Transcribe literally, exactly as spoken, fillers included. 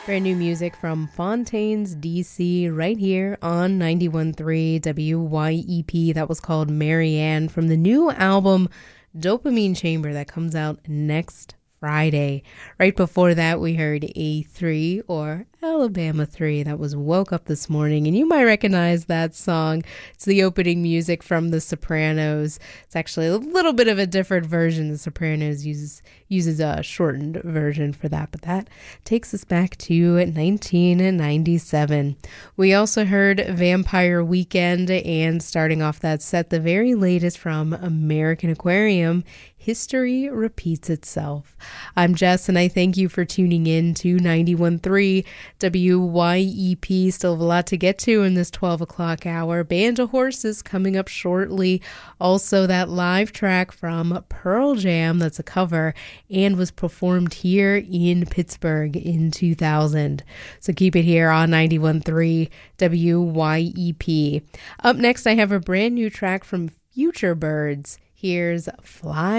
Brand new music from Fontaines, D C, right here on ninety-one point three W Y E P. That was called Marianne from the new album Dopamine Chamber that comes out next Friday. Right before that, we heard A three or Alabama three. That was Woke Up This Morning, and you might recognize that song. It's the opening music from The Sopranos. It's actually a little bit of a different version. The Sopranos uses uses a shortened version for that, but that takes us back to nineteen ninety-seven. We also heard Vampire Weekend, and starting off that set, the very latest from American Aquarium, History Repeats Itself. I'm Jess, and I thank you for tuning in to ninety-one point three W Y E P. Still have a lot to get to in this twelve o'clock hour. Band of Horses coming up shortly. Also, that live track from Pearl Jam that's a cover and was performed here in Pittsburgh in two thousand. So keep it here on ninety-one point three W Y E P. Up next, I have a brand new track from Future Birds. Here's Fly